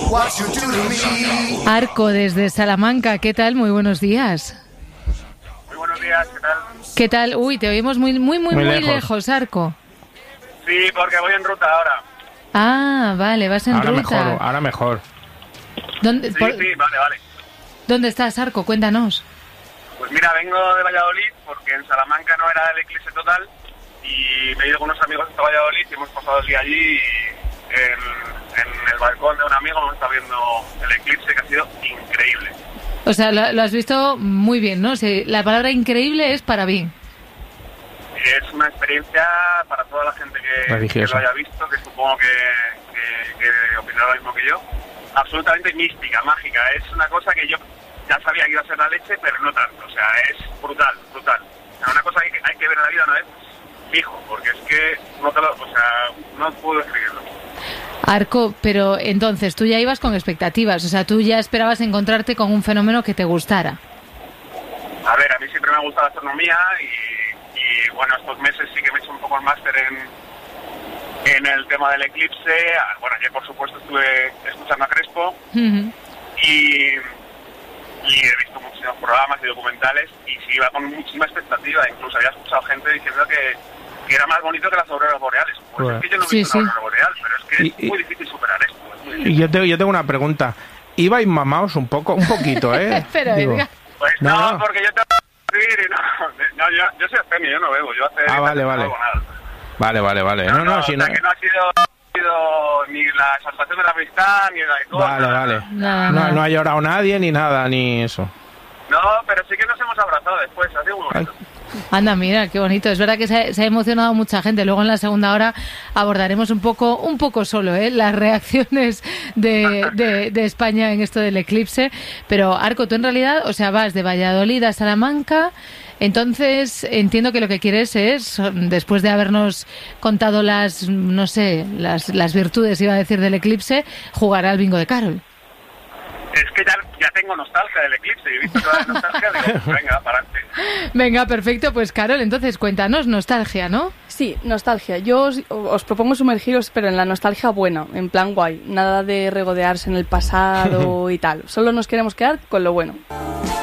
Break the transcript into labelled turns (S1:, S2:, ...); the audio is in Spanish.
S1: Arco desde Salamanca, ¿qué tal? Muy buenos días.
S2: Muy buenos días, ¿qué tal?
S1: ¿Qué tal? Uy, te oímos muy lejos, Arco.
S2: Sí, porque voy en ruta ahora.
S1: Ah, vale, vas en
S3: ahora
S1: ruta.
S3: Ahora mejor.
S1: ¿Dónde,
S2: Sí, vale.
S1: ¿Dónde estás, Arco? Cuéntanos.
S2: Pues mira, vengo de Valladolid porque en Salamanca no era el eclipse total y me he ido con unos amigos hasta Valladolid y hemos pasado el día allí en el balcón de un amigo. Hemos estado viendo el eclipse, que ha sido increíble.
S1: O sea, lo has visto muy bien, ¿no? Sí, la palabra increíble es para bien.
S2: Es una experiencia para toda la gente que lo haya visto, que supongo que opinará lo mismo que yo. Absolutamente mística, mágica. Es una cosa que yo ya sabía que iba a ser la leche, pero no tanto. O sea, es brutal. O sea, una cosa que hay que ver en la vida una vez fijo, porque es que no puedo escribirlo.
S1: Arco, pero entonces tú ya ibas con expectativas, o sea, tú ya esperabas encontrarte con un fenómeno que te gustara.
S2: A ver, a mí siempre me ha gustado la astronomía y bueno, estos meses sí que me he hecho un poco el máster en el tema del eclipse. Bueno, ayer por supuesto estuve escuchando a Crespo y he visto muchísimos programas y documentales y sí iba con muchísima expectativa. Incluso había escuchado gente diciendo que era más bonito que las auroras boreales. Pues es que yo no he visto una aurora boreal, pero es que es muy difícil superar esto.
S3: Y yo tengo una pregunta. ¿Ibais mamaos un poquito, eh?
S1: Espera,
S2: pues no, porque yo tengo que escribir y no, yo soy abstemio, yo no bebo, yo
S3: vale.
S2: no bebo nada.
S3: Vale. No, si
S2: o sea, que no ha sido ni la exaltación de la amistad, ni el alcohol.
S3: Vale. No ha llorado nadie, ni nada, ni eso.
S2: No, pero sí que nos hemos abrazado después, ha sido muy bonito.
S1: Anda, mira, qué bonito. Es verdad que se ha emocionado mucha gente. Luego en la segunda hora abordaremos un poco solo las reacciones de España en esto del eclipse. Pero, Arco, tú en realidad, o sea, vas de Valladolid a Salamanca. Entonces, entiendo que lo que quieres es, después de habernos contado las virtudes, iba a decir, del eclipse, jugar al bingo de Carol.
S2: Es que ya tengo nostalgia del eclipse. He visto toda la nostalgia, digo, venga, para adelante.
S1: Venga, perfecto. Pues, Carol, entonces cuéntanos, nostalgia, ¿no?
S4: Sí, nostalgia. Yo os propongo sumergiros, pero en la nostalgia buena, en plan guay. Nada de regodearse en el pasado y tal. Solo nos queremos quedar con lo bueno.